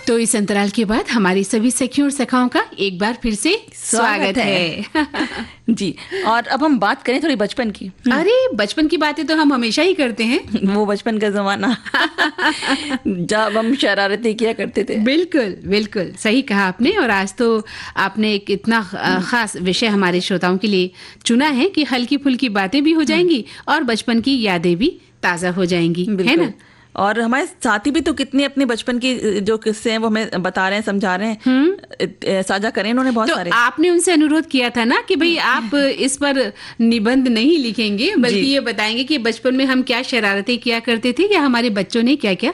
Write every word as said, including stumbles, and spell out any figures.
तो इस अंतराल के बाद हमारी सभी सखियों और सखाओं का एक बार फिर से स्वागत, स्वागत है, है। जी। और अब हम बात करें थोड़ी बचपन की। अरे बचपन की बातें तो हम हमेशा ही करते हैं। वो बचपन का जमाना जब हम शरारतें किया करते थे। बिल्कुल बिल्कुल सही कहा आपने। और आज तो आपने एक इतना खास विषय हमारे श्रोताओं के लिए चुना है कि हल्की फुल्की बातें भी हो जाएंगी और बचपन की यादें भी ताजा हो जाएंगी, है ना। और हमारे साथी भी तो कितने अपने बचपन की जो किस्से हैं वो हमें बता रहे हैं, समझा रहे हैं, साझा करें उन्होंने बहुत तो सारे। आपने उनसे अनुरोध किया था ना कि भाई आप इस पर निबंध नहीं लिखेंगे बल्कि ये बताएंगे कि बचपन में हम क्या शरारतें किया करते थे या हमारे बच्चों ने क्या क्या